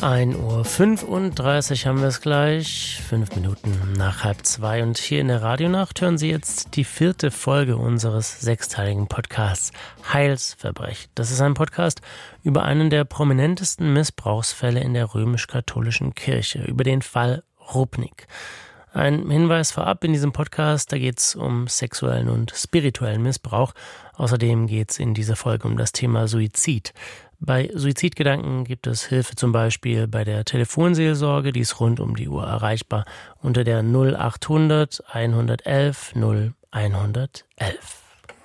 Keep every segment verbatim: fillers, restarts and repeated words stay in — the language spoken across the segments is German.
ein Uhr fünfunddreißig haben wir es gleich, fünf Minuten nach halb zwei. Und hier in der Radionacht hören Sie jetzt die vierte Folge unseres sechsteiligen Podcasts Heilsverbrechen. Das ist ein Podcast über einen der prominentesten Missbrauchsfälle in der römisch-katholischen Kirche, über den Fall Rupnik. Ein Hinweis vorab in diesem Podcast, da geht es um sexuellen und spirituellen Missbrauch. Außerdem geht es in dieser Folge um das Thema Suizid. Bei Suizidgedanken gibt es Hilfe zum Beispiel bei der Telefonseelsorge, die ist rund um die Uhr erreichbar unter der null achthundert einhundertelf null einhundertelf.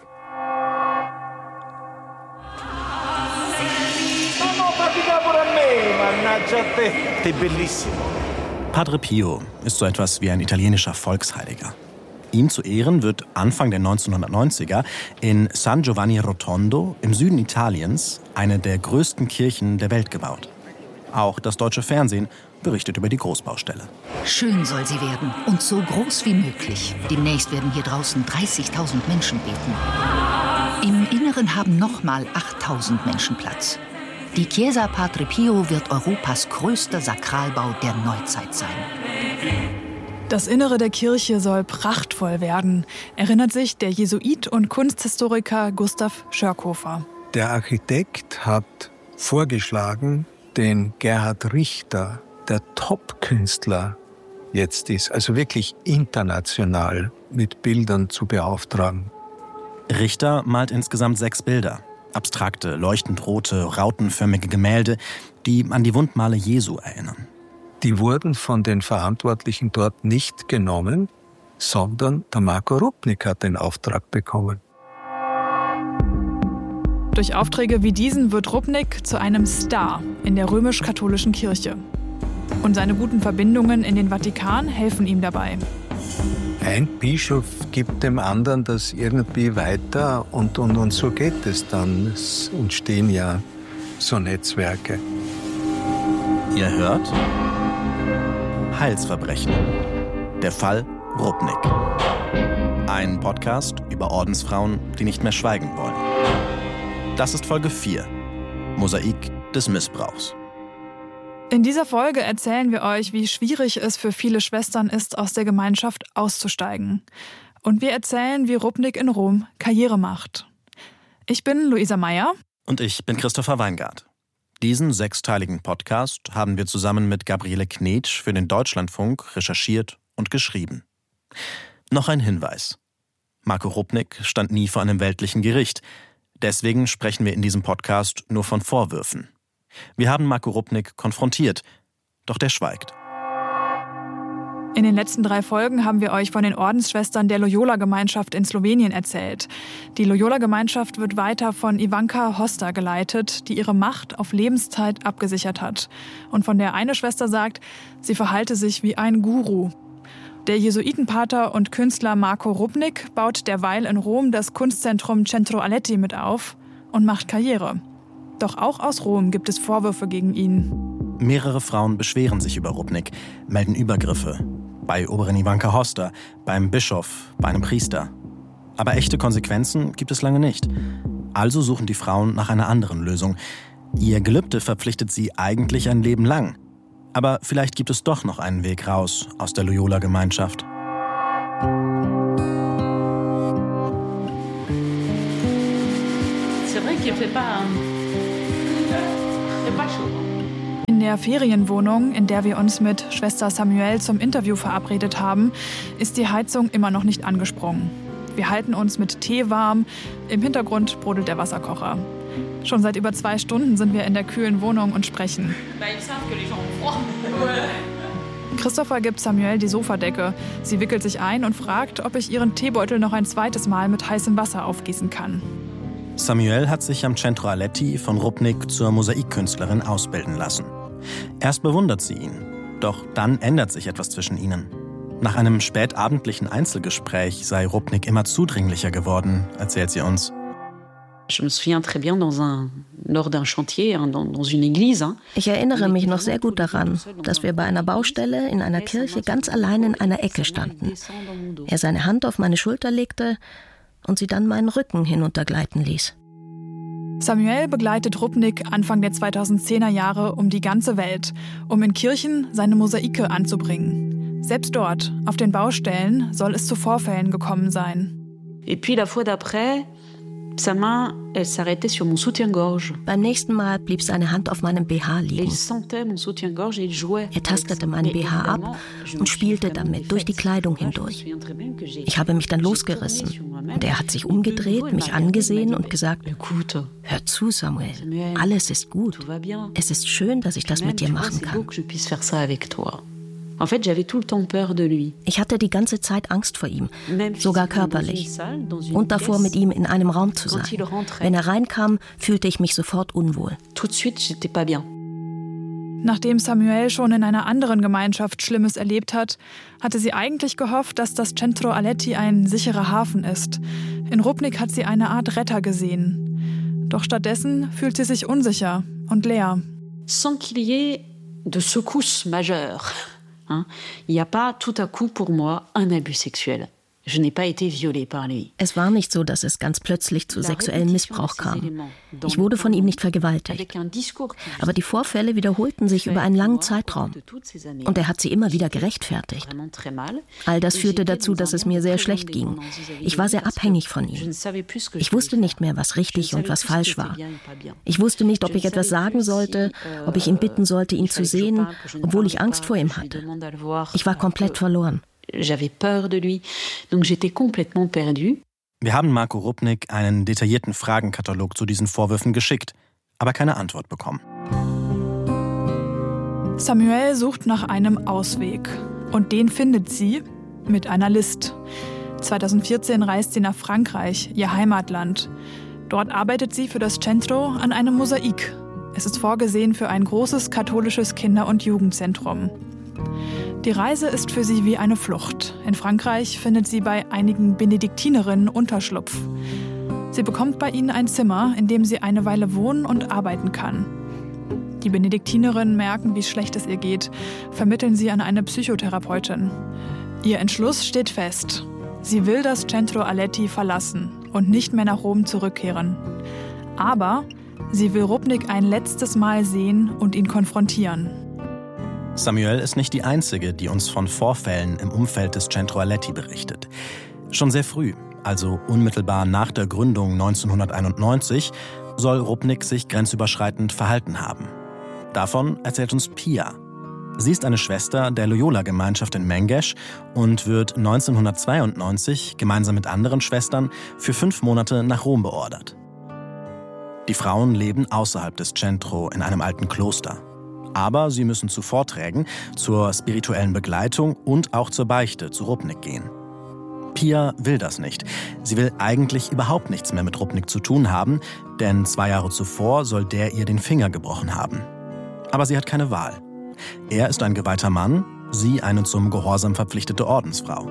Padre Pio ist so etwas wie ein italienischer Volksheiliger. Ihm zu Ehren wird Anfang der neunzehnhundertneunziger in San Giovanni Rotondo im Süden Italiens eine der größten Kirchen der Welt gebaut. Auch das deutsche Fernsehen berichtet über die Großbaustelle. Schön soll sie werden und so groß wie möglich. Demnächst werden hier draußen dreißigtausend Menschen beten. Im Inneren haben nochmal achttausend Menschen Platz. Die Chiesa Padre Pio wird Europas größter Sakralbau der Neuzeit sein. Das Innere der Kirche soll prachtvoll werden, erinnert sich der Jesuit und Kunsthistoriker Gustav Schörkhofer. Der Architekt hat vorgeschlagen, den Gerhard Richter, der Top-Künstler jetzt ist, also wirklich international mit Bildern zu beauftragen. Richter malt insgesamt sechs Bilder. Abstrakte, leuchtend rote, rautenförmige Gemälde, die an die Wundmale Jesu erinnern. Die wurden von den Verantwortlichen dort nicht genommen, sondern der Marko Rupnik hat den Auftrag bekommen. Durch Aufträge wie diesen wird Rupnik zu einem Star in der römisch-katholischen Kirche. Und seine guten Verbindungen in den Vatikan helfen ihm dabei. Ein Bischof gibt dem anderen das irgendwie weiter und, und, und so geht es dann. Es entstehen ja so Netzwerke. Ihr hört Heilsverbrechen. Der Fall Rupnik. Ein Podcast über Ordensfrauen, die nicht mehr schweigen wollen. Das ist Folge vier. Mosaik des Missbrauchs. In dieser Folge erzählen wir euch, wie schwierig es für viele Schwestern ist, aus der Gemeinschaft auszusteigen. Und wir erzählen, wie Rupnik in Rom Karriere macht. Ich bin Luisa Meyer. Und ich bin Christopher Weingart. Diesen sechsteiligen Podcast haben wir zusammen mit Gabriele Knetsch für den Deutschlandfunk recherchiert und geschrieben. Noch ein Hinweis. Marko Rupnik stand nie vor einem weltlichen Gericht. Deswegen sprechen wir in diesem Podcast nur von Vorwürfen. Wir haben Marko Rupnik konfrontiert, doch der schweigt. In den letzten drei Folgen haben wir euch von den Ordensschwestern der Loyola-Gemeinschaft in Slowenien erzählt. Die Loyola-Gemeinschaft wird weiter von Ivanka Hosta geleitet, die ihre Macht auf Lebenszeit abgesichert hat. Und von der eine Schwester sagt, sie verhalte sich wie ein Guru. Der Jesuitenpater und Künstler Marko Rupnik baut derweil in Rom das Kunstzentrum Centro Aletti mit auf und macht Karriere. Doch auch aus Rom gibt es Vorwürfe gegen ihn. Mehrere Frauen beschweren sich über Rupnik, melden Übergriffe. Bei Oberin Ivanka Hosta, beim Bischof, bei einem Priester. Aber echte Konsequenzen gibt es lange nicht. Also suchen die Frauen nach einer anderen Lösung. Ihr Gelübde verpflichtet sie eigentlich ein Leben lang. Aber vielleicht gibt es doch noch einen Weg raus aus der Loyola-Gemeinschaft. In der Ferienwohnung, in der wir uns mit Schwester Samuel zum Interview verabredet haben, ist die Heizung immer noch nicht angesprungen. Wir halten uns mit Tee warm, im Hintergrund brodelt der Wasserkocher. Schon seit über zwei Stunden sind wir in der kühlen Wohnung und sprechen. Christopher gibt Samuel die Sofadecke. Sie wickelt sich ein und fragt, ob ich ihren Teebeutel noch ein zweites Mal mit heißem Wasser aufgießen kann. Samuel hat sich am Centro Aletti von Rupnik zur Mosaikkünstlerin ausbilden lassen. Erst bewundert sie ihn, doch dann ändert sich etwas zwischen ihnen. Nach einem spätabendlichen Einzelgespräch sei Rupnik immer zudringlicher geworden, erzählt sie uns. Ich erinnere mich noch sehr gut daran, dass wir bei einer Baustelle in einer Kirche ganz allein in einer Ecke standen. Er seine Hand auf meine Schulter legte und sie dann meinen Rücken hinuntergleiten ließ. Samuel begleitet Rupnik Anfang der zweitausendzehner Jahre um die ganze Welt, um in Kirchen seine Mosaike anzubringen. Selbst dort, auf den Baustellen, soll es zu Vorfällen gekommen sein. Et puis la fois d'après, sa main, elle s'arrêtait sur mon soutien-gorge. Beim nächsten Mal blieb seine Hand auf meinem B H liegen. Er tastete meinen B H ab und spielte damit durch die Kleidung hindurch. Ich habe mich dann losgerissen und er hat sich umgedreht, mich angesehen und gesagt: Hör zu, Samuel, alles ist gut. Es ist schön, dass ich das mit dir machen kann. Ich hatte die ganze Zeit Angst vor ihm, sogar körperlich. Und davor, mit ihm in einem Raum zu sein. Wenn er reinkam, fühlte ich mich sofort unwohl. Nachdem Samuel schon in einer anderen Gemeinschaft Schlimmes erlebt hat, hatte sie eigentlich gehofft, dass das Centro Aletti ein sicherer Hafen ist. In Rupnik hat sie eine Art Retter gesehen. Doch stattdessen fühlt sie sich unsicher und leer. Sans qu'il y ait de secousse majeure. Il n'y a pas tout à coup pour moi un abus sexuel. Je n'ai pas été violée par lui. Es war nicht so, dass es ganz plötzlich zu sexuellem Missbrauch kam. Ich wurde von ihm nicht vergewaltigt. Aber die Vorfälle wiederholten sich über einen langen Zeitraum. Und er hat sie immer wieder gerechtfertigt. All das führte dazu, dass es mir sehr schlecht ging. Ich war sehr abhängig von ihm. Ich wusste nicht mehr, was richtig und was falsch war. Ich wusste nicht, ob ich etwas sagen sollte, ob ich ihn bitten sollte, ihn zu sehen, obwohl ich Angst vor ihm hatte. Ich war komplett verloren. J'avais peur de lui, donc j'étais complètement perdue. Wir haben Marco Rupnik einen detaillierten Fragenkatalog zu diesen Vorwürfen geschickt, aber keine Antwort bekommen. Samuel sucht nach einem Ausweg und den findet sie mit einer List. zweitausendvierzehn reist sie nach Frankreich, ihr Heimatland. Dort arbeitet sie für das Centro an einem Mosaik. Es ist vorgesehen für ein großes katholisches Kinder- und Jugendzentrum. Die Reise ist für sie wie eine Flucht. In Frankreich findet sie bei einigen Benediktinerinnen Unterschlupf. Sie bekommt bei ihnen ein Zimmer, in dem sie eine Weile wohnen und arbeiten kann. Die Benediktinerinnen merken, wie schlecht es ihr geht, vermitteln sie an eine Psychotherapeutin. Ihr Entschluss steht fest. Sie will das Centro Aletti verlassen und nicht mehr nach Rom zurückkehren. Aber sie will Rupnik ein letztes Mal sehen und ihn konfrontieren. Samuel ist nicht die Einzige, die uns von Vorfällen im Umfeld des Centro Aletti berichtet. Schon sehr früh, also unmittelbar nach der Gründung neunzehnhunderteinundneunzig, soll Rupnik sich grenzüberschreitend verhalten haben. Davon erzählt uns Pia. Sie ist eine Schwester der Loyola-Gemeinschaft in Mengesh und wird neunzehnhundertzweiundneunzig gemeinsam mit anderen Schwestern für fünf Monate nach Rom beordert. Die Frauen leben außerhalb des Centro in einem alten Kloster. Aber sie müssen zu Vorträgen, zur spirituellen Begleitung und auch zur Beichte zu Rupnik gehen. Pia will das nicht. Sie will eigentlich überhaupt nichts mehr mit Rupnik zu tun haben, denn zwei Jahre zuvor soll der ihr den Finger gebrochen haben. Aber sie hat keine Wahl. Er ist ein geweihter Mann, sie eine zum Gehorsam verpflichtete Ordensfrau.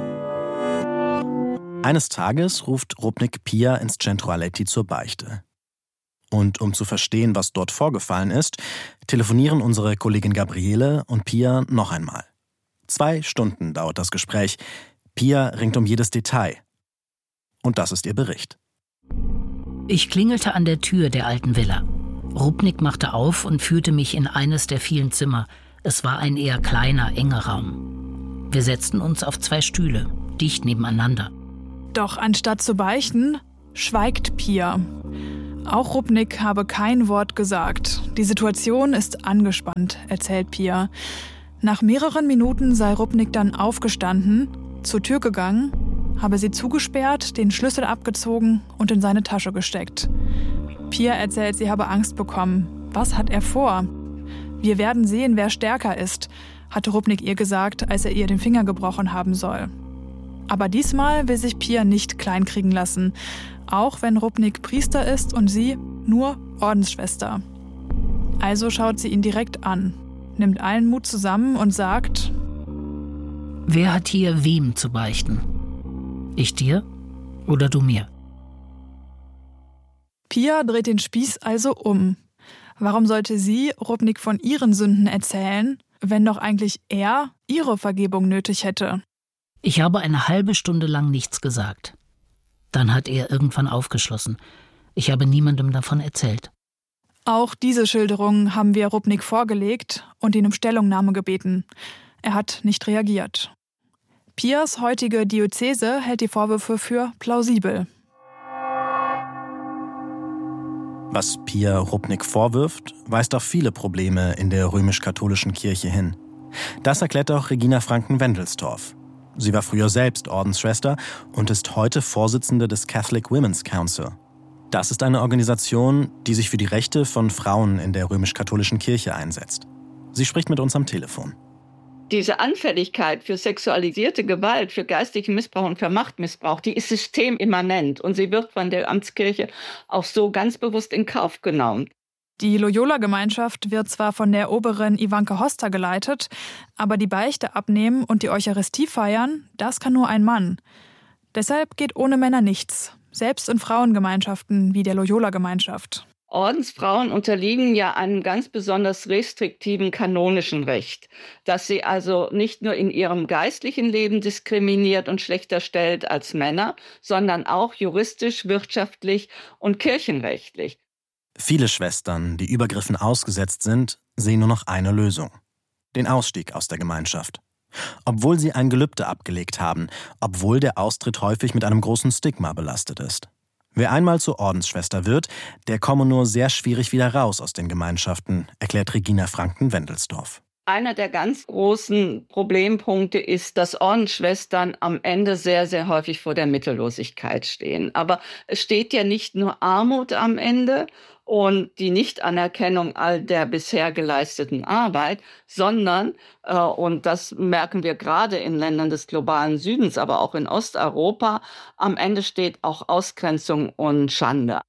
Eines Tages ruft Rupnik Pia ins Centro Aletti zur Beichte. Und um zu verstehen, was dort vorgefallen ist, telefonieren unsere Kollegin Gabriele und Pia noch einmal. Zwei Stunden dauert das Gespräch. Pia ringt um jedes Detail. Und das ist ihr Bericht. Ich klingelte an der Tür der alten Villa. Rupnik machte auf und führte mich in eines der vielen Zimmer. Es war ein eher kleiner, enger Raum. Wir setzten uns auf zwei Stühle, dicht nebeneinander. Doch anstatt zu beichten, schweigt Pia. Auch Rupnik habe kein Wort gesagt. Die Situation ist angespannt, erzählt Pia. Nach mehreren Minuten sei Rupnik dann aufgestanden, zur Tür gegangen, habe sie zugesperrt, den Schlüssel abgezogen und in seine Tasche gesteckt. Pia erzählt, sie habe Angst bekommen. Was hat er vor? Wir werden sehen, wer stärker ist, hatte Rupnik ihr gesagt, als er ihr den Finger gebrochen haben soll. Aber diesmal will sich Pia nicht kleinkriegen lassen, auch wenn Rupnik Priester ist und sie nur Ordensschwester. Also schaut sie ihn direkt an, nimmt allen Mut zusammen und sagt: Wer hat hier wem zu beichten? Ich dir oder du mir? Pia dreht den Spieß also um. Warum sollte sie Rupnik von ihren Sünden erzählen, wenn doch eigentlich er ihre Vergebung nötig hätte? Ich habe eine halbe Stunde lang nichts gesagt. Dann hat er irgendwann aufgeschlossen. Ich habe niemandem davon erzählt. Auch diese Schilderungen haben wir Rupnik vorgelegt und ihn um Stellungnahme gebeten. Er hat nicht reagiert. Piers heutige Diözese hält die Vorwürfe für plausibel. Was Pia Rupnik vorwirft, weist auf viele Probleme in der römisch-katholischen Kirche hin. Das erklärt auch Regina Franken-Wendelstorff. Sie war früher selbst Ordensschwester und ist heute Vorsitzende des Catholic Women's Council. Das ist eine Organisation, die sich für die Rechte von Frauen in der römisch-katholischen Kirche einsetzt. Sie spricht mit uns am Telefon. Diese Anfälligkeit für sexualisierte Gewalt, für geistigen Missbrauch und für Machtmissbrauch, die ist systemimmanent und sie wird von der Amtskirche auch so ganz bewusst in Kauf genommen. Die Loyola-Gemeinschaft wird zwar von der Oberin Ivanka Hosta geleitet, aber die Beichte abnehmen und die Eucharistie feiern, das kann nur ein Mann. Deshalb geht ohne Männer nichts, selbst in Frauengemeinschaften wie der Loyola-Gemeinschaft. Ordensfrauen unterliegen ja einem ganz besonders restriktiven kanonischen Recht, dass sie also nicht nur in ihrem geistlichen Leben diskriminiert und schlechter stellt als Männer, sondern auch juristisch, wirtschaftlich und kirchenrechtlich. Viele Schwestern, die Übergriffen ausgesetzt sind, sehen nur noch eine Lösung: den Ausstieg aus der Gemeinschaft. Obwohl sie ein Gelübde abgelegt haben, obwohl der Austritt häufig mit einem großen Stigma belastet ist. Wer einmal zur Ordensschwester wird, der komme nur sehr schwierig wieder raus aus den Gemeinschaften, erklärt Regina Franken-Wendelstorff. Einer der ganz großen Problempunkte ist, dass Ordensschwestern am Ende sehr, sehr häufig vor der Mittellosigkeit stehen. Aber es steht ja nicht nur Armut am Ende und die Nichtanerkennung all der bisher geleisteten Arbeit, sondern, äh, und das merken wir gerade in Ländern des globalen Südens, aber auch in Osteuropa, am Ende steht auch Ausgrenzung und Schande.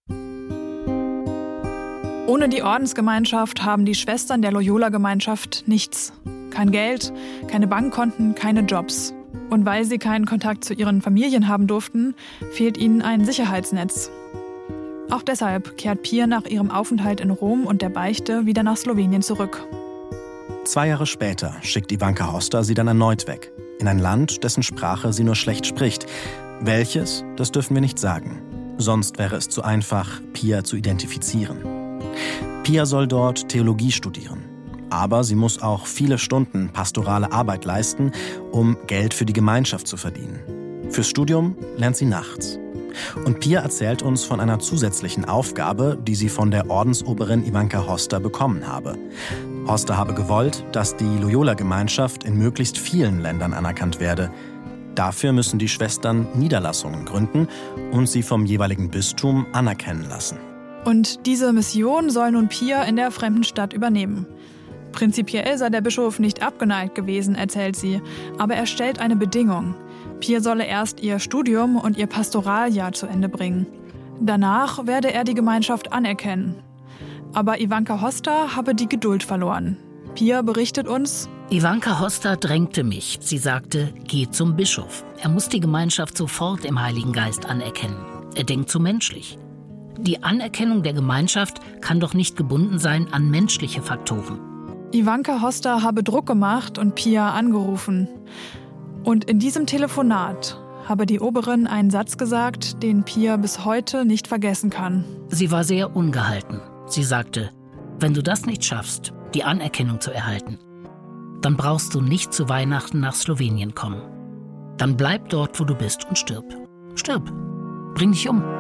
Ohne die Ordensgemeinschaft haben die Schwestern der Loyola-Gemeinschaft nichts. Kein Geld, keine Bankkonten, keine Jobs. Und weil sie keinen Kontakt zu ihren Familien haben durften, fehlt ihnen ein Sicherheitsnetz. Auch deshalb kehrt Pia nach ihrem Aufenthalt in Rom und der Beichte wieder nach Slowenien zurück. Zwei Jahre später schickt Ivanka Hosta sie dann erneut weg. In ein Land, dessen Sprache sie nur schlecht spricht. Welches, das dürfen wir nicht sagen. Sonst wäre es zu einfach, Pia zu identifizieren. Pia soll dort Theologie studieren. Aber sie muss auch viele Stunden pastorale Arbeit leisten, um Geld für die Gemeinschaft zu verdienen. Fürs Studium lernt sie nachts. Und Pia erzählt uns von einer zusätzlichen Aufgabe, die sie von der Ordensoberin Ivanka Hosta bekommen habe. Hosta habe gewollt, dass die Loyola-Gemeinschaft in möglichst vielen Ländern anerkannt werde. Dafür müssen die Schwestern Niederlassungen gründen und sie vom jeweiligen Bistum anerkennen lassen. Und diese Mission soll nun Pia in der fremden Stadt übernehmen. Prinzipiell sei der Bischof nicht abgeneigt gewesen, erzählt sie, aber er stellt eine Bedingung. Pia solle erst ihr Studium und ihr Pastoraljahr zu Ende bringen. Danach werde er die Gemeinschaft anerkennen. Aber Ivanka Hosta habe die Geduld verloren. Pia berichtet uns: Ivanka Hosta drängte mich. Sie sagte, geh zum Bischof. Er muss die Gemeinschaft sofort im Heiligen Geist anerkennen. Er denkt zu menschlich. Die Anerkennung der Gemeinschaft kann doch nicht gebunden sein an menschliche Faktoren. Ivanka Hosta habe Druck gemacht und Pia angerufen. Und in diesem Telefonat habe die Oberin einen Satz gesagt, den Pia bis heute nicht vergessen kann. Sie war sehr ungehalten. Sie sagte, wenn du das nicht schaffst, die Anerkennung zu erhalten, dann brauchst du nicht zu Weihnachten nach Slowenien kommen. Dann bleib dort, wo du bist und stirb. Stirb. Bring dich um.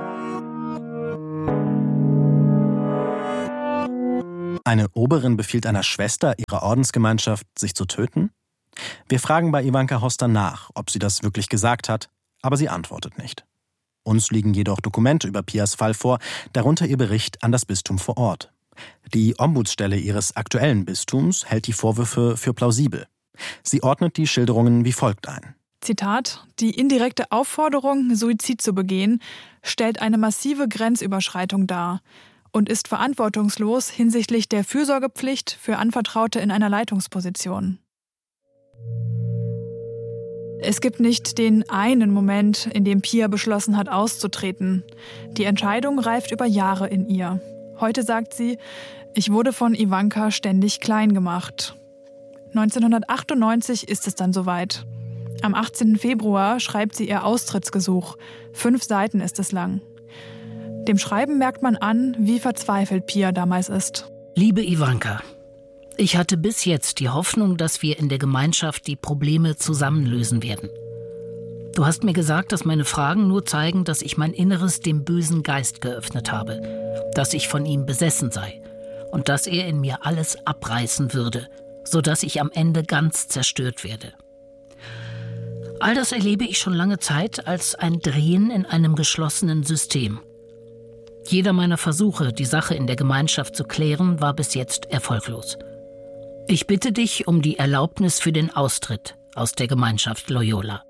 Eine Oberin befiehlt einer Schwester ihrer Ordensgemeinschaft, sich zu töten? Wir fragen bei Ivanka Hosta nach, ob sie das wirklich gesagt hat, aber sie antwortet nicht. Uns liegen jedoch Dokumente über Pias Fall vor, darunter ihr Bericht an das Bistum vor Ort. Die Ombudsstelle ihres aktuellen Bistums hält die Vorwürfe für plausibel. Sie ordnet die Schilderungen wie folgt ein. Zitat: Die indirekte Aufforderung, Suizid zu begehen, stellt eine massive Grenzüberschreitung dar und ist verantwortungslos hinsichtlich der Fürsorgepflicht für Anvertraute in einer Leitungsposition. Es gibt nicht den einen Moment, in dem Pia beschlossen hat, auszutreten. Die Entscheidung reift über Jahre in ihr. Heute sagt sie, ich wurde von Ivanka ständig klein gemacht. neunzehnhundertachtundneunzig ist es dann soweit. Am achtzehnten Februar schreibt sie ihr Austrittsgesuch. Fünf Seiten ist es lang. Dem Schreiben merkt man an, wie verzweifelt Pia damals ist. Liebe Ivanka, ich hatte bis jetzt die Hoffnung, dass wir in der Gemeinschaft die Probleme zusammen lösen werden. Du hast mir gesagt, dass meine Fragen nur zeigen, dass ich mein Inneres dem bösen Geist geöffnet habe, dass ich von ihm besessen sei und dass er in mir alles abreißen würde, sodass ich am Ende ganz zerstört werde. All das erlebe ich schon lange Zeit als ein Drehen in einem geschlossenen System. Jeder meiner Versuche, die Sache in der Gemeinschaft zu klären, war bis jetzt erfolglos. Ich bitte dich um die Erlaubnis für den Austritt aus der Gemeinschaft Loyola.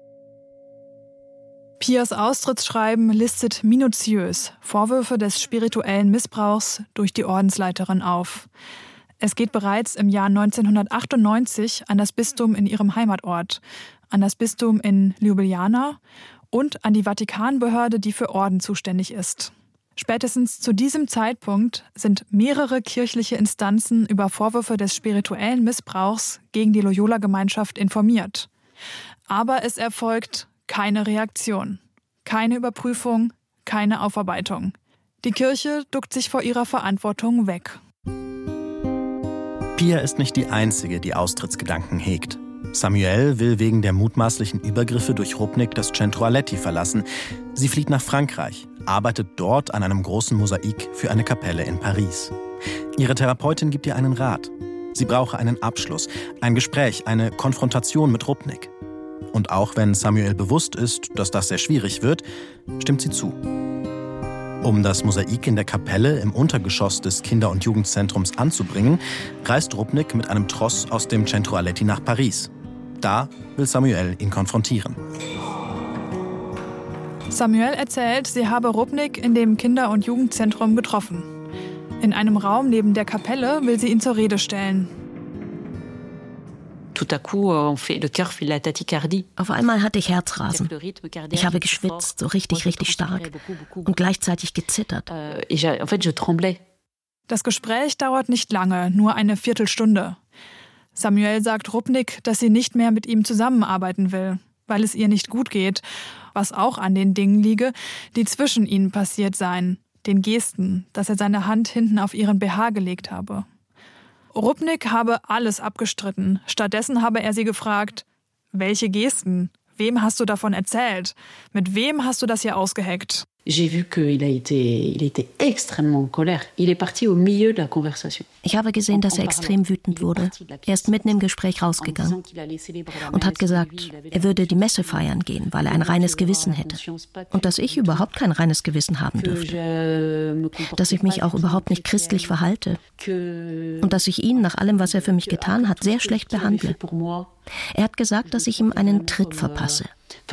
Pias Austrittsschreiben listet minutiös Vorwürfe des spirituellen Missbrauchs durch die Ordensleiterin auf. Es geht bereits im Jahr neunzehnhundertachtundneunzig an das Bistum in ihrem Heimatort, an das Bistum in Ljubljana und an die Vatikanbehörde, die für Orden zuständig ist. Spätestens zu diesem Zeitpunkt sind mehrere kirchliche Instanzen über Vorwürfe des spirituellen Missbrauchs gegen die Loyola-Gemeinschaft informiert. Aber es erfolgt keine Reaktion, keine Überprüfung, keine Aufarbeitung. Die Kirche duckt sich vor ihrer Verantwortung weg. Pia ist nicht die Einzige, die Austrittsgedanken hegt. Samuel will wegen der mutmaßlichen Übergriffe durch Rupnik das Centro Aletti verlassen. Sie flieht nach Frankreich, arbeitet dort an einem großen Mosaik für eine Kapelle in Paris. Ihre Therapeutin gibt ihr einen Rat. Sie brauche einen Abschluss, ein Gespräch, eine Konfrontation mit Rupnik. Und auch wenn Samuel bewusst ist, dass das sehr schwierig wird, stimmt sie zu. Um das Mosaik in der Kapelle im Untergeschoss des Kinder- und Jugendzentrums anzubringen, reist Rupnik mit einem Tross aus dem Centro Aletti nach Paris. Da will Samuel ihn konfrontieren. Samuel erzählt, sie habe Rupnik in dem Kinder- und Jugendzentrum getroffen. In einem Raum neben der Kapelle will sie ihn zur Rede stellen. Auf einmal hatte ich Herzrasen. Ich habe geschwitzt, so richtig, richtig stark und gleichzeitig gezittert. Das Gespräch dauert nicht lange, nur eine Viertelstunde. Samuel sagt Rupnik, dass sie nicht mehr mit ihm zusammenarbeiten will, weil es ihr nicht gut geht, was auch an den Dingen liege, die zwischen ihnen passiert seien, den Gesten, dass er seine Hand hinten auf ihren B H gelegt habe. Rupnik habe alles abgestritten. Stattdessen habe er sie gefragt, welche Gesten? Wem hast du davon erzählt? Mit wem hast du das hier ausgeheckt? J'ai vu qu'il a été, il était extrêmement en colère. Il est parti au milieu de la conversation. Ich habe gesehen, dass er extrem wütend wurde. Er ist mitten im Gespräch rausgegangen und hat gesagt, er würde die Messe feiern gehen, weil er ein reines Gewissen hätte. Und dass ich überhaupt kein reines Gewissen haben dürfte. Dass ich mich auch überhaupt nicht christlich verhalte. Und dass ich ihn, nach allem, was er für mich getan hat, sehr schlecht behandle. Er hat gesagt, dass ich ihm einen Tritt verpasse.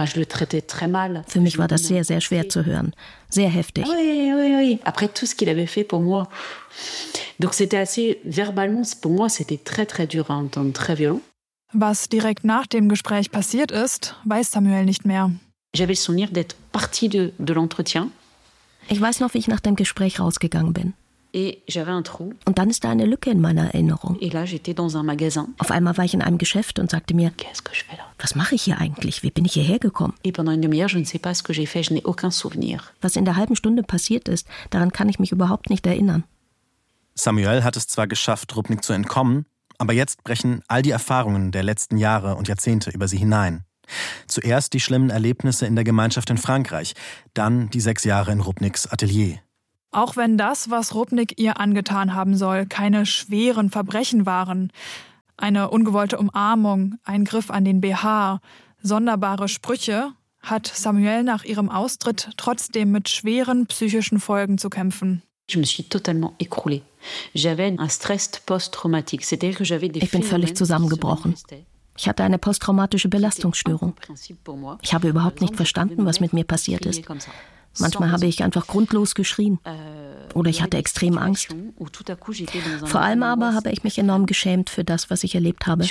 Für mich war das sehr, sehr schwer zu hören. Sehr heftig. Oui, oui, oui. Après tout ce qu'il avait fait pour moi. Donc c'était assez verbalement, pour moi c'était très très dur à entendre, très violent. Was direkt nach dem Gespräch passiert ist, weiß Samuel nicht mehr. J'avais le souvenir d'être partie de, de l'entretien. Ich weiß noch, wie ich nach dem Gespräch rausgegangen bin. Et j'avais un trou. Und dann ist da eine Lücke in meiner Erinnerung. Et là, j'étais dans un magasin. Auf einmal war ich in einem Geschäft und sagte mir, Qu'est-ce que je fais là? Was mache ich hier eigentlich? Wie bin ich hierher gekommen? Et pendant une demi-heure, je ne sais pas ce que j'ai fait, je n'ai aucun souvenir. Was in der halben Stunde passiert ist, daran kann ich mich überhaupt nicht erinnern. Samuel hat es zwar geschafft, Rupnik zu entkommen, aber jetzt brechen all die Erfahrungen der letzten Jahre und Jahrzehnte über sie hinein. Zuerst die schlimmen Erlebnisse in der Gemeinschaft in Frankreich, dann die sechs Jahre in Rupniks Atelier. Auch wenn das, was Rupnik ihr angetan haben soll, keine schweren Verbrechen waren. Eine ungewollte Umarmung, ein Griff an den B H, sonderbare Sprüche, hat Samuel nach ihrem Austritt trotzdem mit schweren psychischen Folgen zu kämpfen. Je me suis totalement écroulée. J'avais un stress post-traumatique, c'est-à-dire que j'avais des Ich bin völlig zusammengebrochen. Ich hatte eine posttraumatische Belastungsstörung. Ich habe überhaupt nicht verstanden, was mit mir passiert ist. Manchmal habe ich einfach grundlos geschrien. Oder ich hatte extrem Angst. Vor allem aber habe ich mich enorm geschämt für das, was ich erlebt habe.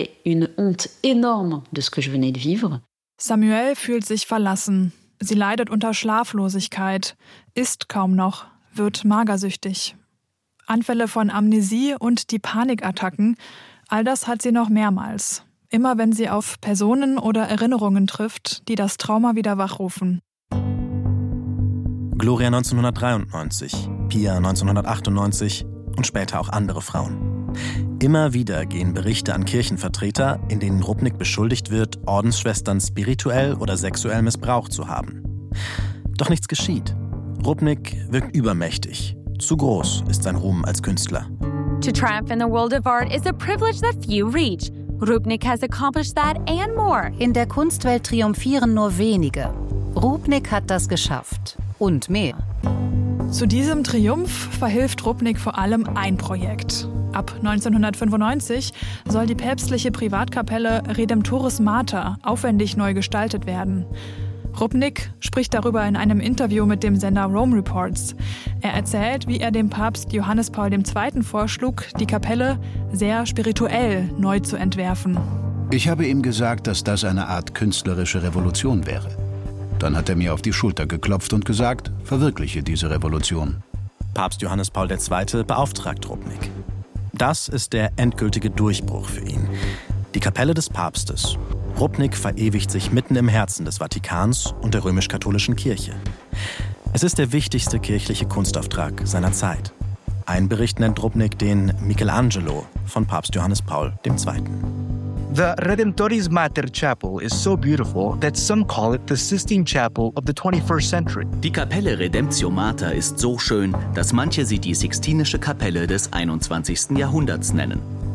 Samuel fühlt sich verlassen. Sie leidet unter Schlaflosigkeit, isst kaum noch, wird magersüchtig. Anfälle von Amnesie und die Panikattacken, all das hat sie noch mehrmals. Immer wenn sie auf Personen oder Erinnerungen trifft, die das Trauma wieder wachrufen. Gloria neunzehnhundertdreiundneunzig, Pia neunzehnhundertachtundneunzig und später auch andere Frauen. Immer wieder gehen Berichte an Kirchenvertreter, in denen Rupnik beschuldigt wird, Ordensschwestern spirituell oder sexuell missbraucht zu haben. Doch nichts geschieht. Rupnik wirkt übermächtig. Zu groß ist sein Ruhm als Künstler. To triumph in the world of art is a privilege that few reach. Rupnik has accomplished that and more. In der Kunstwelt triumphieren nur wenige. Rupnik hat das geschafft. Und mehr. Zu diesem Triumph verhilft Rupnik vor allem ein Projekt. Ab neunzehnhundertfünfundneunzig soll die päpstliche Privatkapelle Redemptoris Mater aufwendig neu gestaltet werden. Rupnik spricht darüber in einem Interview mit dem Sender Rome Reports. Er erzählt, wie er dem Papst Johannes Paul der Zweite vorschlug, die Kapelle sehr spirituell neu zu entwerfen. Ich habe ihm gesagt, dass das eine Art künstlerische Revolution wäre. Dann hat er mir auf die Schulter geklopft und gesagt, verwirkliche diese Revolution. Papst Johannes Paul der Zweite beauftragt Rupnik. Das ist der endgültige Durchbruch für ihn. Die Kapelle des Papstes. Rupnik verewigt sich mitten im Herzen des Vatikans und der römisch-katholischen Kirche. Es ist der wichtigste kirchliche Kunstauftrag seiner Zeit. Ein Bericht nennt Rupnik den Michelangelo von Papst Johannes Paul der Zweite. The Redemptoris Mater Chapel is so beautiful that some call it the Sistine Chapel of the twenty-first century. Die Kapelle Redemptio Mater ist so schön, dass manche sie die Sixtinische Kapelle des einundzwanzigsten Jahrhunderts nennen.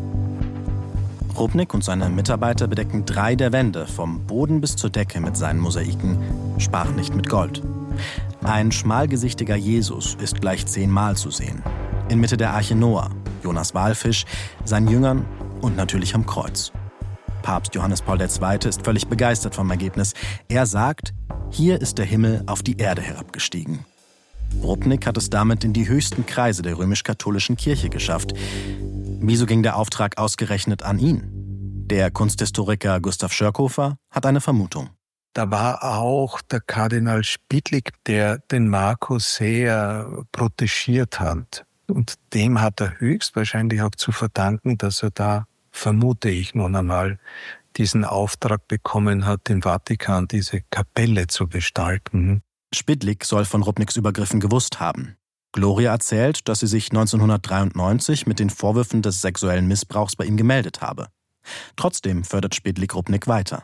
Rupnik und seine Mitarbeiter bedecken drei der Wände vom Boden bis zur Decke mit seinen Mosaiken, sparen nicht mit Gold. Ein schmalgesichtiger Jesus ist gleich zehnmal zu sehen. In Mitte der Arche Noah, Jonas Walfisch, seinen Jüngern und natürlich am Kreuz. Papst Johannes Paul der Zweite ist völlig begeistert vom Ergebnis. Er sagt, hier ist der Himmel auf die Erde herabgestiegen. Rupnik hat es damit in die höchsten Kreise der römisch-katholischen Kirche geschafft. Wieso ging der Auftrag ausgerechnet an ihn? Der Kunsthistoriker Gustav Schörkhofer hat eine Vermutung. Da war auch der Kardinal Spidlik, der den Markus sehr protegiert hat. Und dem hat er höchstwahrscheinlich auch zu verdanken, dass er da, vermute ich nun einmal, diesen Auftrag bekommen hat, im Vatikan diese Kapelle zu gestalten. Spidlik soll von Rupniks Übergriffen gewusst haben. Gloria erzählt, dass sie sich neunzehnhundertdreiundneunzig mit den Vorwürfen des sexuellen Missbrauchs bei ihm gemeldet habe. Trotzdem fördert Spidlik Rupnik weiter.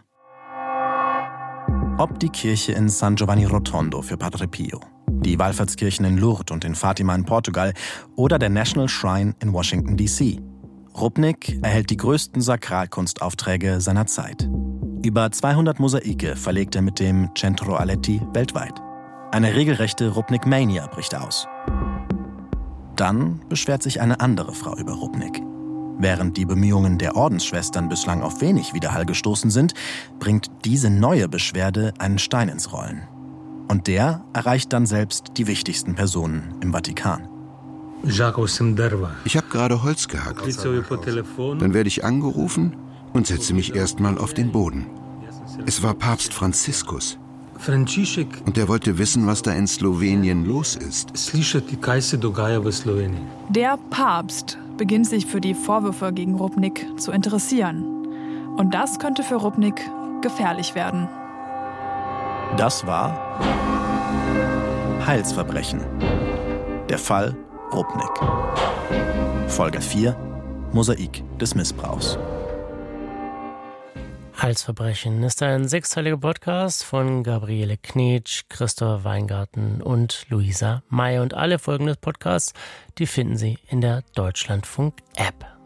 Ob die Kirche in San Giovanni Rotondo für Padre Pio, die Wallfahrtskirchen in Lourdes und in Fatima in Portugal oder der National Shrine in Washington D C Rupnik erhält die größten Sakralkunstaufträge seiner Zeit. Über zweihundert Mosaike verlegt er mit dem Centro Aletti weltweit. Eine regelrechte Rupnik-Mania bricht aus. Dann beschwert sich eine andere Frau über Rupnik. Während die Bemühungen der Ordensschwestern bislang auf wenig Widerhall gestoßen sind, bringt diese neue Beschwerde einen Stein ins Rollen. Und der erreicht dann selbst die wichtigsten Personen im Vatikan. Ich habe gerade Holz gehackt. Dann werde ich angerufen und setze mich erstmal auf den Boden. Es war Papst Franziskus. Und er wollte wissen, was da in Slowenien los ist. Der Papst beginnt sich für die Vorwürfe gegen Rupnik zu interessieren. Und das könnte für Rupnik gefährlich werden. Das war Heilsverbrechen. Der Fall Rupnik. Folge vier. Mosaik des Missbrauchs. Heilsverbrechen ist ein sechsteiliger Podcast von Gabriele Knetsch, Christopher Weingarten und Luisa May. Und alle Folgen des Podcasts, die finden Sie in der Deutschlandfunk-App.